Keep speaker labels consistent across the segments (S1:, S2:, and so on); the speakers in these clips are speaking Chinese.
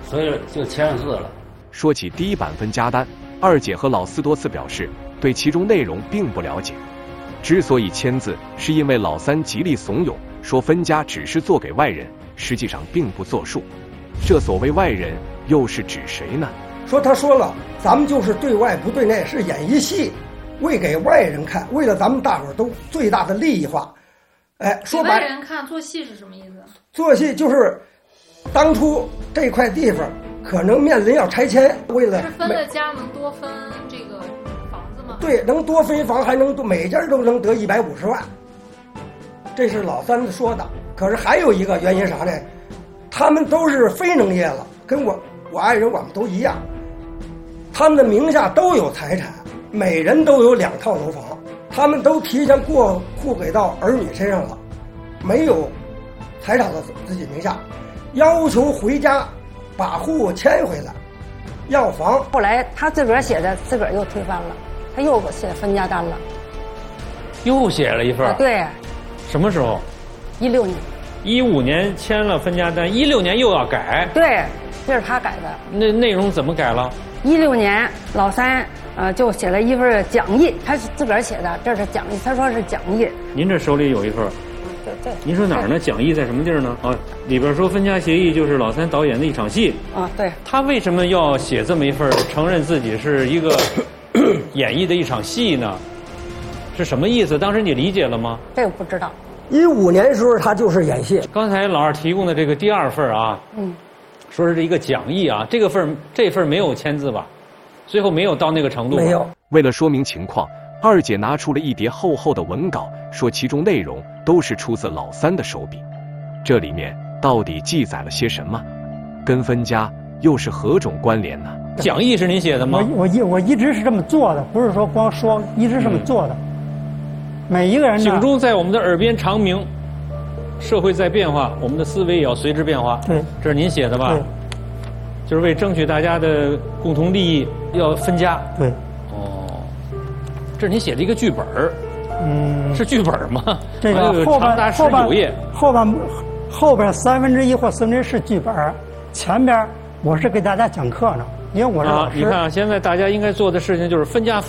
S1: 所以就签字了。
S2: 说起第一版分家单，二姐和老四多次表示对其中内容并不了解。之所以签字，是因为老三极力怂恿，说分家只是做给外人，实际上并不作数。这所谓外人，又是指谁呢？
S3: 说他说了，咱们就是对外不对内，是演一戏，为给外人看，为了咱们大伙儿都最大的利益化。哎，说白，
S4: 给外人看做戏是什么意思？
S3: 做戏就是当初这块地方可能面临要拆迁，为了
S4: 是分了家能多分这个房子吗？
S3: 对，能多分房，还能每家都能得150万，这是老三说的。可是还有一个原因啥呢？他们都是非农业了，跟我爱人我们都一样，他们的名下都有财产，每人都有2套楼房，他们都提前过户给到儿女身上了，没有财产到自己名下，要求回家把户迁回来，要房。
S5: 后来他自个儿写的，自个儿又推翻了，他又写分家单了，
S6: 又写了一份。
S5: 对，
S6: 什么时候
S5: ？16年。
S6: 15年签了分家单，16年又要改。
S5: 对，这是他改的。
S6: 那内容怎么改了
S5: ？16年老三就写了一份讲义，他是自个儿写的，这是讲义，他说是讲义。
S6: 您这手里有一份。
S5: 对。
S6: 您说哪儿呢？讲义在什么地儿呢？啊，里边说分家协议就是老三导演的一场戏。
S5: 啊，对。
S6: 他为什么要写这么一份，承认自己是一个演绎的一场戏呢？是什么意思？当时你理解了吗？
S5: 这个不知道。
S3: 15年时候他就是演戏。
S6: 刚才老二提供的这个第2份啊，说是一个讲义啊，这份没有签字吧？最后没有到那个程度。
S3: 没有。
S2: 为了说明情况，二姐拿出了一叠厚厚的文稿，说其中内容都是出自老三的手笔。这里面到底记载了些什么？跟分家又是何种关联呢？
S6: 讲义是您写的吗？
S7: 我一直是这么做的，不是说光说，一直这么做的。每一个人呢，
S6: 警钟在我们的耳边长鸣，社会在变化，我们的思维也要随之变化。
S7: 对，
S6: 这是您写的吧？
S7: 对，
S6: 就是为争取大家的共同利益，要分家。
S7: 对。
S6: 哦，这是您写的一个剧本儿。是剧本吗？
S7: 这个
S6: 长达19页。
S7: 后边1/3或4/4是剧本，前边我是给大家讲课呢，因为我是老师。
S6: 你看啊，现在大家应该做的事情就是分家。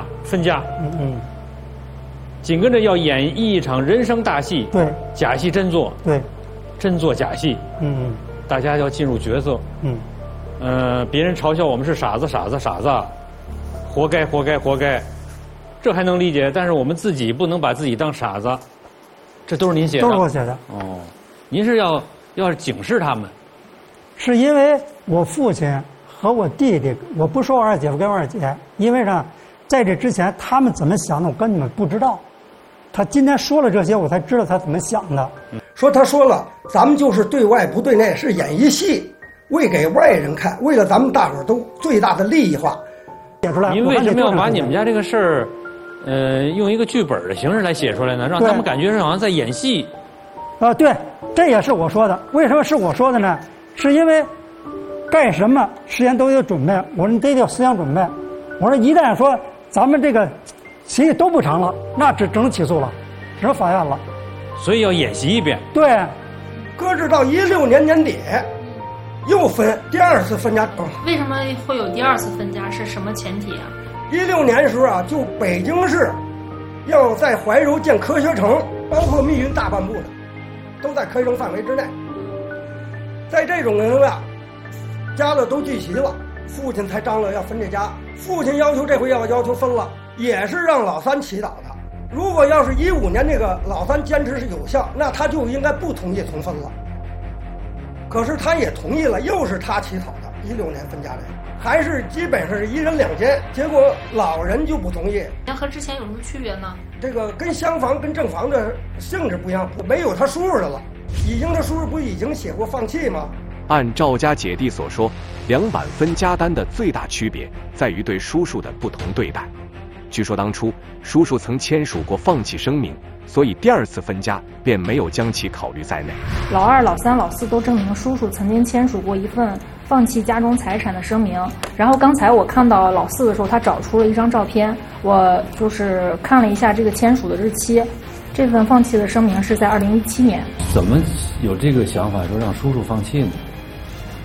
S6: 紧跟着要演绎一场人生大戏，
S7: 对，
S6: 假戏真做，
S7: 对，
S6: 真做假戏，大家要进入角色，别人嘲笑我们是傻子，活该，这还能理解，但是我们自己不能把自己当傻子，这都是您写的，
S7: 都是我写的。
S6: 哦，您是要警示他们，
S7: 是因为我父亲和我弟弟，我不说我二姐夫跟我二姐，因为呢，在这之前他们怎么想的，我跟你们不知道。他今天说了这些，我才知道他怎么想的。
S3: 他说了，咱们就是对外不对内，是演一戏，为给外人看，为了咱们大伙儿都最大的利益化。
S7: 写出来。
S6: 您为什么要把你们家这个事儿，用一个剧本的形式来写出来呢？让他们感觉是好像在演戏。
S7: 对，这也是我说的。为什么是我说的呢？是因为干什么事先都有准备。我说你得有思想准备。我说一旦说咱们这个协议都不成了，那只能起诉了，只能法院了。
S6: 所以要演习一遍。
S7: 对，
S3: 搁置到16年年底，又分第2次分家。
S4: 为什么会有第2次分家？是什么前提啊
S3: ？16年的时候啊，就北京市要在怀柔建科学城，包括密云大半部的，都在科学城范围之内。在这种情况下，家乐都聚齐了，父亲才张罗要分这家。父亲要求这回要求分了，也是让老三祈祷的。如果要是15年这个老三坚持是有效，那他就应该不同意重分了。可是他也同意了，又是他起草的16年分家的，还是基本上是1人2间。结果老人就不同意。
S4: 那和之前有什么区别呢？
S3: 这个跟厢房跟正房的性质不一样，没有他叔叔的了。他叔叔不已经写过放弃吗？
S2: 按赵家姐弟所说，2版分家单的最大区别在于对叔叔的不同对待。据说当初叔叔曾签署过放弃声明，所以第2次分家便没有将其考虑在内。
S8: 老二、老三、老四都证明叔叔曾经签署过一份放弃家中财产的声明。然后刚才我看到老四的时候，他找出了一张照片，我就是看了一下这个签署的日期。这份放弃的声明是在2017年。
S1: 怎么有这个想法说让叔叔放弃呢？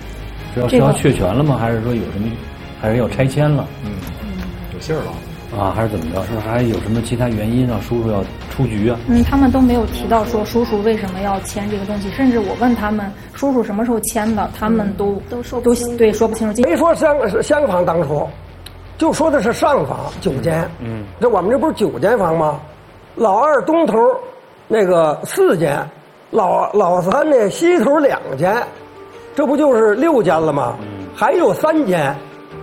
S6: 是要确权了吗？还是说有什么，还是要拆迁了？
S2: 有信儿了。
S6: 还是怎么着？是不是还有什么其他原因让叔叔要出局啊？
S8: 他们都没有提到说叔叔为什么要签这个东西，甚至我问他们叔叔什么时候签的，他们都说不清楚。
S3: 没说厢房当初，就说的是上房9间。这我们这不是9间房吗？老二东头那个4间，老三呢西头2间，这不就是6间了吗？还有3间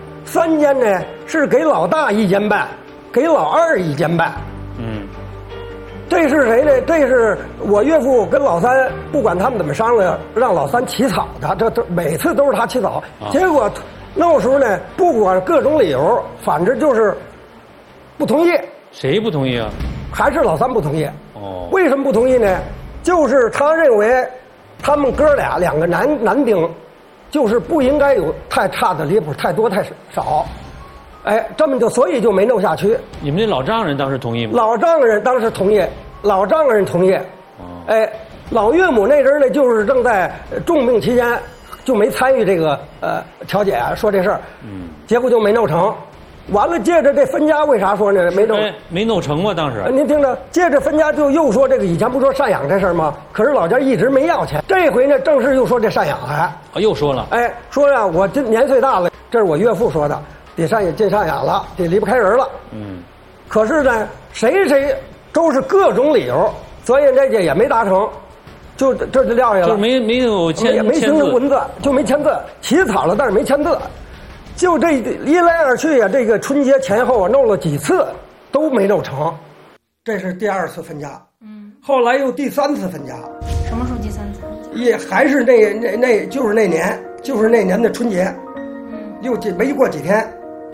S3: ，3间呢是给老大1间半，给老二1间半。这是谁呢？这是我岳父跟老三，不管他们怎么商量，让老三起草的。这每次都是他起草，结果那时候呢，不管各种理由，反正就是不同意。
S6: 谁不同意啊？
S3: 还是老三不同意。为什么不同意呢？就是他认为他们哥俩2个男丁，就是不应该有太差的离谱，太多太少。这么所以就没弄下去。
S6: 你们那老丈人当时同意吗？
S3: 老丈人当时同意，老丈人同意。老岳母那阵呢，就是正在重病期间，就没参与这个调解说这事儿。结果就没弄成。完了，借着这分家，为啥说呢？
S6: 没弄成吗？当时
S3: 您听着，借着分家就又说这个，以前不说赡养这事儿吗？可是老家一直没要钱，这回呢正式又说这赡养
S6: 又说了。
S3: 说呀，我这年岁大了，这是我岳父说的。得赡养了，得离不开人了。可是呢，谁都是各种理由，所以这也没达成，这就撂下了。
S6: 就没有签，
S3: 没形成文字，就没签字，起草了，但是没签字。就这一来二去啊，这个春节前后弄了几次都没弄成，这是第2次分家。后来又第3次分家。
S4: 什么时候第3次？
S3: 也还是那就是那年的春节，又没过几天。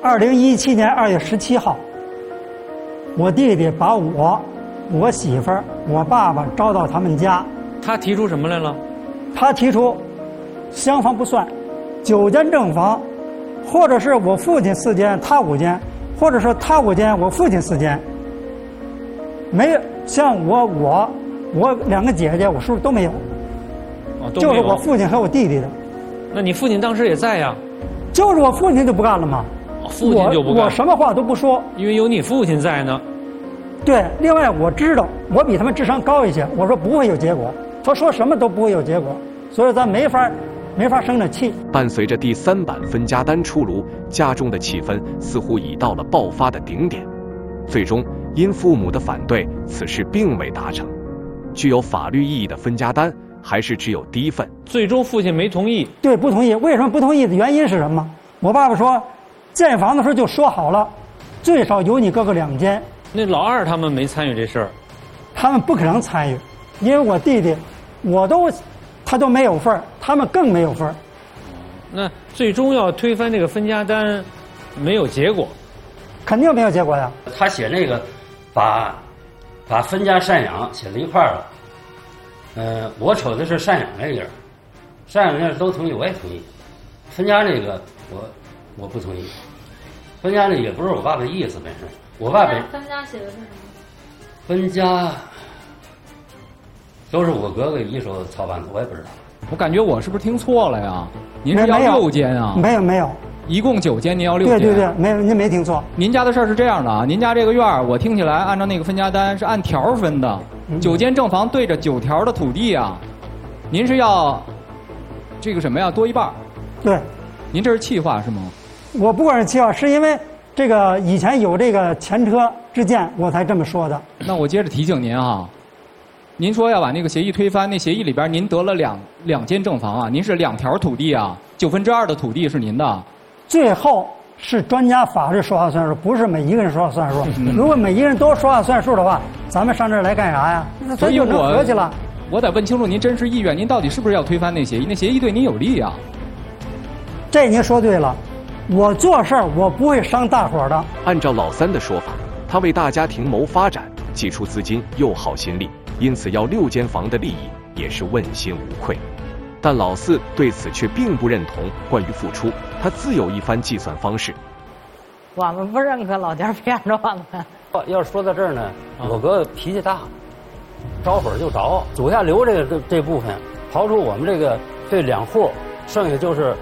S7: 2017年2月17号，我弟弟把我媳妇儿、我爸爸招到他们家。
S6: 他提出什么来了？
S7: 他提出，厢房不算，9间正房，或者是我父亲4间，他5间，或者说他5间，我父亲4间。没有像我2个姐姐，我叔叔都没有。就是我父亲和我弟弟的。
S6: 那你父亲当时也在呀？
S7: 就是我父亲就不干了嘛。
S6: 父亲就不干，
S7: 我什么话都不说，
S6: 因为有你父亲在呢。
S7: 对，另外我知道我比他们智商高一些，我说不会有结果，他说什么都不会有结果，所以咱没法生这气。
S2: 伴随着第3版分家单出炉，家中的气氛似乎已到了爆发的顶点。最终因父母的反对，此事并未达成。具有法律意义的分家单还是只有第1份。
S6: 最终父亲没同意。
S7: 对，不同意。为什么不同意的原因是什么？我爸爸说建房的时候就说好了，最少有你哥哥2间。
S6: 那老二他们没参与这事儿。
S7: 他们不可能参与，因为我弟弟他都没有份儿，他们更没有份儿。
S6: 那最终要推翻这个分家单，没有结果。
S7: 肯定没有结果呀。
S1: 他写那个把分家赡养写在一块儿了。我瞅的是赡养那个，赡养那个都同意，我也同意。分家那个我不同意。分家那也不是我爸爸的意思本身。我爸爸
S4: 分家写的是什么？
S1: 分家都是我哥哥一手操办的，我也不知道。
S9: 我感觉我是不是听错了呀？您是要6间啊？
S7: 没有，
S9: 一共9间，您要6间。
S7: 对，没有，您没听错。
S9: 您家的事儿是这样的啊，您家这个院儿，我听起来按照那个分家单是按条分的，9间正房对着9条的土地啊，您是要这个什么呀？多一半。
S7: 对，
S9: 您这是气话是吗？
S7: 我不管是气话，是因为这个以前有这个前车之鉴，我才这么说的。
S9: 那我接着提醒您啊，您说要把那个协议推翻，那协议里边您得了两间正房啊，您是2条土地啊，2/9的土地是您的。
S7: 最后是专家法律说话算数，不是每一个人说话算数。如果每一个人都说话算数的话，咱们上这儿来干啥呀？
S9: 所以
S7: 就能合计了。
S9: 我得问清楚您真实意愿，您到底是不是要推翻那协议？那协议对您有利啊。
S7: 这您说对了，我做事儿我不会伤大伙的。
S2: 按照老三的说法，他为大家庭谋发展，寄出资金又耗心力，因此要6间房的利益也是问心无愧。但老四对此却并不认同。关于付出，他自有一番计算方式。
S5: 我们不认可老家骗着我们。
S1: 要是说到这儿呢，我哥脾气大，着火就着。祖下留这部分，刨出我们这个这2户，剩下就是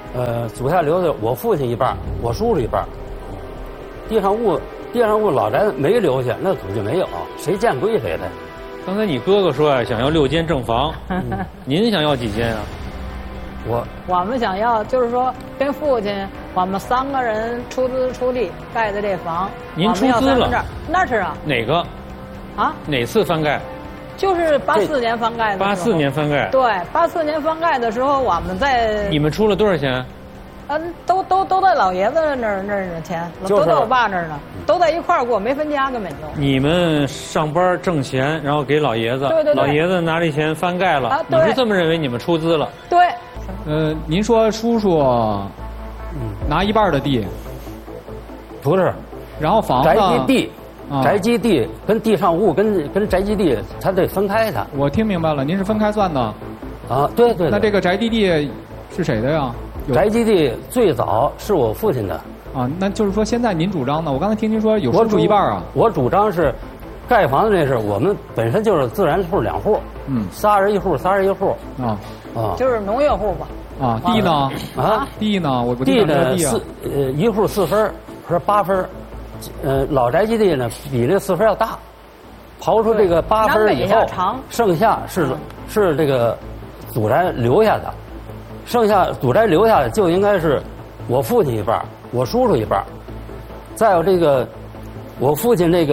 S1: 祖下留的我父亲一半，我叔叔一半。地上物老宅没留下，那祖就没有，谁见归谁的。
S6: 刚才你哥哥说啊，想要6间正房，您想要几间啊？
S10: 我们想要，就是说跟父亲我们3个人出资出力盖的这房。
S6: 您出资了？
S10: 那是啊。
S6: 哪个？
S10: 啊？
S6: 哪次翻盖？
S10: 就是84年翻盖的。
S6: 84年翻盖。
S10: 对，84年翻盖的时候，我们在。
S6: 你们出了多少钱？
S10: 都在老爷子那儿呢，钱都在我爸那儿呢，都在一块儿过，没分家根本就。
S6: 你们上班挣钱，然后给老爷子，
S10: 对，
S6: 老爷子拿这钱翻盖了，你是这么认为？你们出资了？
S10: 对。
S9: 您说叔叔，拿一半的地，
S1: 不是，
S9: 然后房子
S1: 宅基地跟地上物跟宅基地，它得分开它。
S9: 我听明白了，您是分开算的。
S1: 啊，对。
S9: 那这个宅基地是谁的呀？
S1: 宅基地最早是我父亲的。
S9: 啊，那就是说现在您主张呢？我刚才听您说有叔叔一半啊。
S1: 我主张是，盖房子那是我们本身就是自然户2户，3人1户，3人1户。
S10: 就是农业户吧。
S9: 啊，地呢？地呢？我
S1: 地呢1户4分和8分，老宅基地呢比那4分要大，刨出这个8分以后，剩下是这个祖宅留下的，剩下祖宅留下的就应该是我父亲一半，我叔叔一半，再有这个我父亲那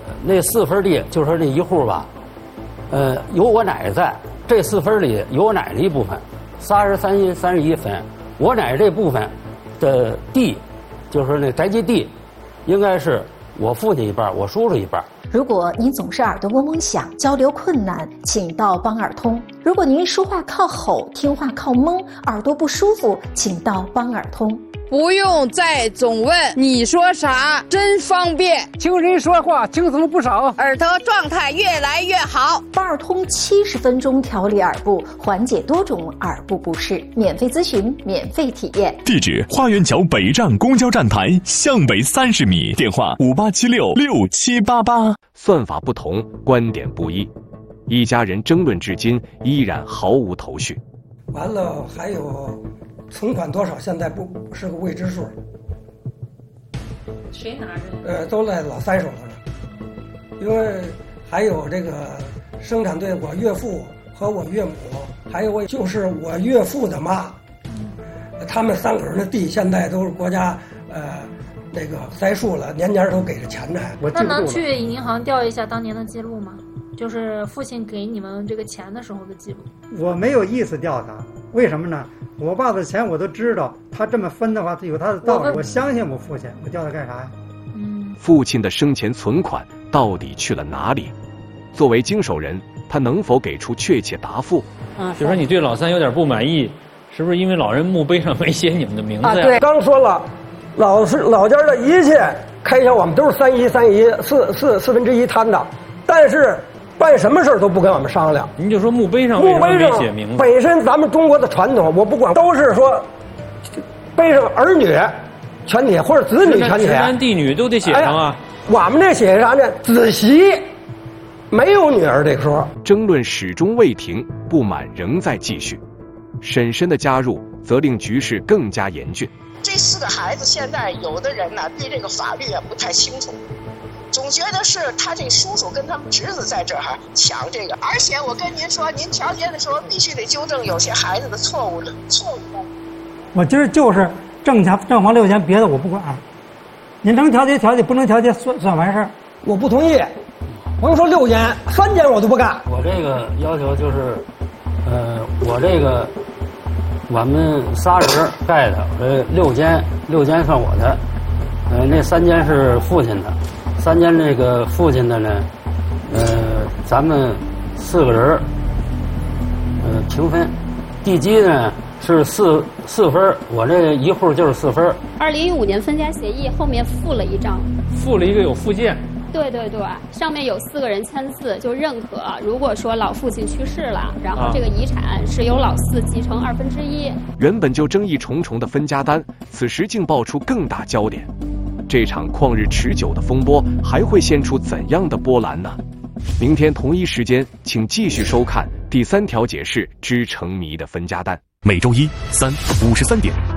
S1: 4分地，就是说这1户吧，有我奶奶在，这4分里有我奶奶一部分。31分，我奶奶这部分的地，就是说那宅基地，应该是我父亲一半，我叔叔一半。
S11: 如果您总是耳朵嗡嗡响，交流困难，请到帮耳通；如果您说话靠吼，听话靠蒙，耳朵不舒服，请到帮耳通。
S12: 不用再总问你说啥，真方便。
S7: 听人说话轻松不少，
S12: 耳朵状态越来越好。
S11: 帮耳通70分钟调理耳部，缓解多种耳部不适，免费咨询，免费体验。
S13: 地址：花园桥北站公交站台向北30米，电话58766788。
S2: 算法不同，观点不一，一家人争论至今依然毫无头绪。
S3: 完了，还有存款多少，现在不是个未知数。
S4: 谁拿着？
S3: 都在老3手头上，因为还有这个生产队，我岳父和我岳母，还有就是我岳父的妈，他们3个人的地现在都是国家那个栽树了，年都给着钱呢。
S4: 那能去银行调一下当年的记录吗？就是父亲给你们这个钱的时候的记录。
S7: 我没有意思调他，为什么呢？我爸的钱我都知道，他这么分的话，他有他的道理。我相信我父亲，我调他干啥呀？
S2: 父亲的生前存款到底去了哪里？作为经手人，他能否给出确切答复？
S6: 就说你对老3有点不满意，是不是因为老人墓碑上没写你们的名字呀？
S3: 对，刚说了，老家的一切开销我们都是4分之1摊的，但是办什么事都不跟我们商量。
S6: 您就说墓碑上为什么没写名字？
S3: 本身咱们中国的传统，我不管，都是说碑上儿女全体或者子女全体，
S6: 直男弟女都得写上啊。
S3: 我们这写啥呢？子媳没有女儿这个说。
S2: 争论始终未停，不满仍在继续。婶婶的加入则令局势更加严峻。
S14: 这4个孩子现在有的人呢对这个法律也不太清楚，总觉得是他这叔叔跟他们侄子在这儿抢这个，而且我跟您说，您调解的时候必须得纠正有些孩子的错误。
S7: 我今儿就是正房6间，别的我不管。您能调解调解，不能调解算完事儿。
S3: 我不同意。甭说6间，3间我都不干。
S1: 我这个要求就是，我这个我们3人盖的，6间算我的，那3间是父亲的，3间这个父亲的呢，咱们4个人，平分，地基呢是4分，我这1户就是4分。
S15: 2015年分家协议后面附了一张，
S6: 附了一个有附件。
S15: 对，上面有4个人签字，就认可，如果说老父亲去世了，然后这个遗产是由老4继承1/2。
S2: 原本就争议重重的分家单，此时竟爆出更大焦点。这场旷日持久的风波还会掀出怎样的波澜呢？明天同一时间，请继续收看第3调解室之成谜的分家单。
S13: 每周1、3、53点